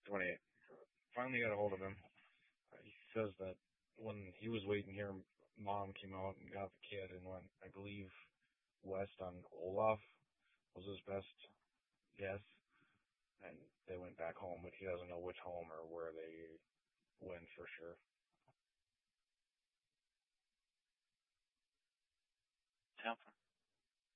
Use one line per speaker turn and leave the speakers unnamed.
28. Finally got a hold of him. He says that when he was waiting here, Mom came out and got the kid and went, I believe, west on Olaf was his best guess. And they went back home, but he doesn't know which home or where they went for sure.
Yeah.